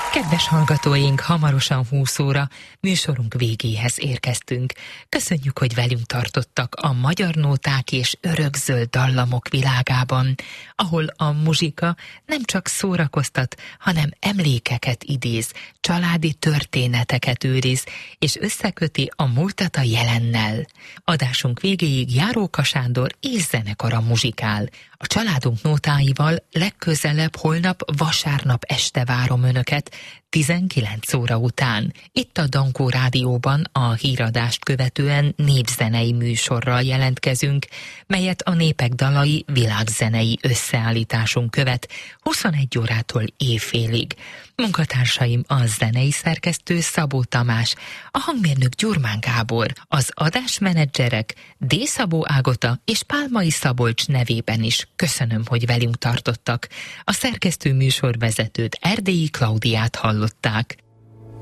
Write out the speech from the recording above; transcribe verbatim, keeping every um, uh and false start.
Kedves hallgatóink, hamarosan húsz óra műsorunk végéhez érkeztünk. Köszönjük, hogy velünk tartottak a magyar nóták és örökzöld dallamok világában, ahol a muzsika nem csak szórakoztat, hanem emlékeket idéz, családi történeteket őriz, és összeköti a múltat a jelennel. Adásunk végéig Járóka Sándor és zenekara muzsikál. A családunk nótáival legközelebb holnap vasárnap este várom önöket, tizenkilenc óra után. Itt a Dankó Rádióban a híradást követően népzenei műsorral jelentkezünk, melyet a Népek dalai világzenei összeállításunk követ huszonegy órától éjfélig. Munkatársaim a zenei szerkesztő Szabó Tamás, a hangmérnök Gyurmán Gábor, az adásmenedzserek D. Szabó Ágota és Pálmai Szabolcs nevében is köszönöm, hogy velünk tartottak. A szerkesztő műsorvezetőt, Erdélyi Klaudiát hallották.